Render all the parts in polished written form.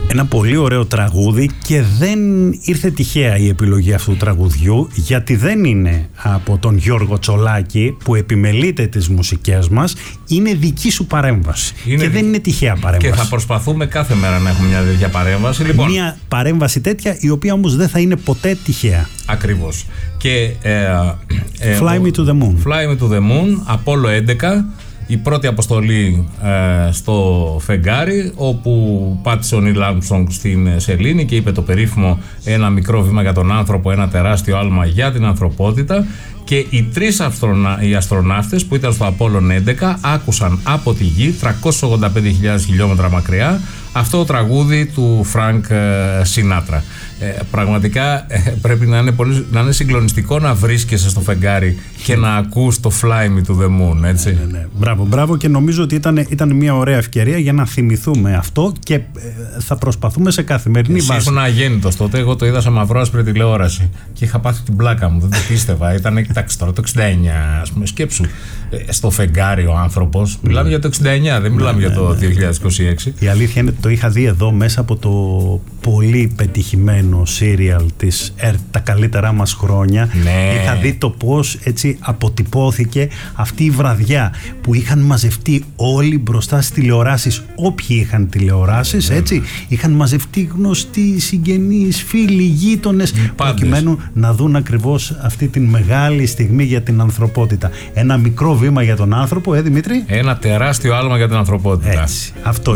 Ένα πολύ ωραίο τραγούδι και δεν ήρθε τυχαία η επιλογή αυτού του τραγουδιού, γιατί δεν είναι από τον Γιώργο Τσολάκη που επιμελείται τις μουσικές μας, είναι δική σου παρέμβαση και δεν είναι τυχαία παρέμβαση. Και θα προσπαθούμε κάθε μέρα να έχουμε μια τέτοια παρέμβαση. Λοιπόν, μια παρέμβαση τέτοια η οποία όμως δεν θα είναι ποτέ τυχαία. Ακριβώς. Και Fly Me to the Moon. Fly Me to the Moon, Απόλλω 11. Η πρώτη αποστολή στο φεγγάρι, όπου πάτησε ο Νίλ Άρμστρονγκ στην σελήνη και είπε το περίφημο «ένα μικρό βήμα για τον άνθρωπο, ένα τεράστιο άλμα για την ανθρωπότητα». Και οι τρεις οι αστροναύτες που ήταν στο Απόλλων 11 άκουσαν από τη γη 385.000 χιλιόμετρα μακριά αυτό το τραγούδι του Φρανκ Σινάτρα. Πραγματικά πρέπει να είναι συγκλονιστικό να βρίσκεσαι στο φεγγάρι και να ακούς το Fly Me to the Moon, έτσι. Ναι. Μπράβο, και νομίζω ότι ήταν μια ωραία ευκαιρία για να θυμηθούμε αυτό και θα προσπαθούμε σε καθημερινή βάση. Ήσουν αγέννητος τότε, εγώ το είδα σε μαυρό-άσπρη τηλεόραση και είχα πάθει την πλάκα μου, δεν το πίστευα. Ήταν, κοιτάξτε τώρα, το 69, ας πούμε, σκέψου. Στο φεγγάρι ο άνθρωπος. Μιλάμε για το 69, δεν μιλάμε για το 2026. Η αλήθεια είναι ότι το είχα δει εδώ μέσα από το πολύ πετυχημένο σύριαλ της ΕΡΤ, τα καλύτερά μας χρόνια. Ναι. Είχα δει το πώς έτσι αποτυπώθηκε αυτή η βραδιά που είχαν μαζευτεί όλοι μπροστά στις τηλεοράσεις, όποιοι είχαν τηλεοράσεις, έτσι. Είχαν μαζευτεί γνωστοί, συγγενείς, φίλοι, γείτονες, προκειμένου να δουν ακριβώς αυτή την μεγάλη στιγμή για την ανθρωπότητα. Ένα μικρό βήμα για τον άνθρωπο, Δημήτρη. Ένα τεράστιο άλμα για την ανθρωπότητα. Έτσι.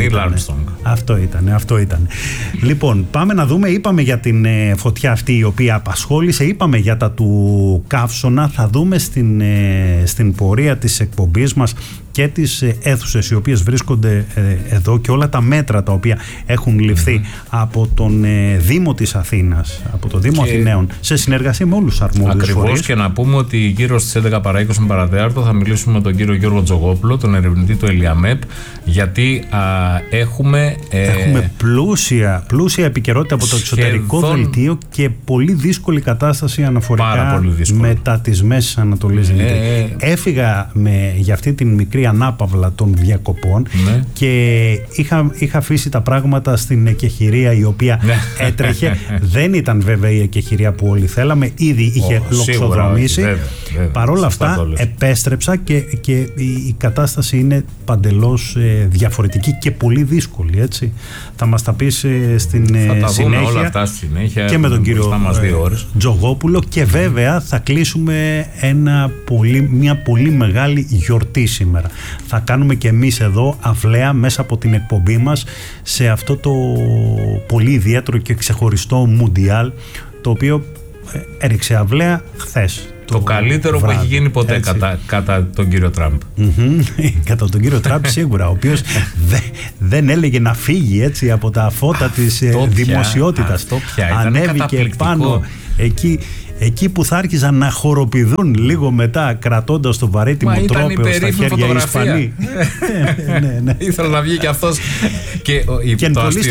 Αυτό ήταν. Λοιπόν, πάμε να δούμε. Είπαμε για την φωτιά αυτή η οποία απασχόλησε, είπαμε για τα του καύσωνα. Θα δούμε στην πορεία της εκπομπής μας και τις αίθουσες οι οποίες βρίσκονται εδώ και όλα τα μέτρα τα οποία έχουν ληφθεί από τον Δήμο της Αθήνας, από τον Δήμο Αθηναίων, σε συνεργασία με όλους τους αρμόδιους φορείς. Ακριβώς, και να πούμε ότι γύρω στις 11 παρά 20 παρατέταρτο θα μιλήσουμε με τον κύριο Γιώργο Τζογόπουλο, τον ερευνητή του Ελιαμέπ, γιατί έχουμε πλούσια επικαιρότητα από το εξωτερικό δελτίο και πολύ δύσκολη κατάσταση αναφορικά μετά τις Μέσης Ανατολής. Έφυγα για αυτή την μικρή ανάπαυλα των διακοπών και είχα αφήσει τα πράγματα στην εκεχηρία η οποία έτρεχε. Δεν ήταν βέβαια η εκεχηρία που όλοι θέλαμε, ήδη είχε λοξοδρομήσει. Παρ' όλα αυτά επέστρεψα και η κατάσταση είναι παντελώς διαφορετική και πολύ δύσκολη, έτσι. Θα μας τα πεις στην συνέχεια, όλα αυτά στη συνέχεια και με τον κύριο Τζογόπουλο, και βέβαια θα κλείσουμε μια πολύ μεγάλη γιορτή σήμερα. Θα κάνουμε και εμείς εδώ αυλαία μέσα από την εκπομπή μας σε αυτό το πολύ ιδιαίτερο και ξεχωριστό Μουντιάλ, το οποίο έριξε αυλαία χθες. Το καλύτερο βράδυ, που έχει γίνει ποτέ κατά τον κύριο Τραμπ. Κατά τον κύριο Τραμπ σίγουρα, ο οποίος δεν έλεγε να φύγει, έτσι, από τα φώτα της δημοσιότητας. Ανέβηκε πάνω εκεί που θα άρχιζαν να χοροπηδούν λίγο μετά, κρατώντας το βαρύτιμο τρόπαιο στα χέρια οι Ισπανοί. Ήθελα να βγει και αυτός. Και πολύ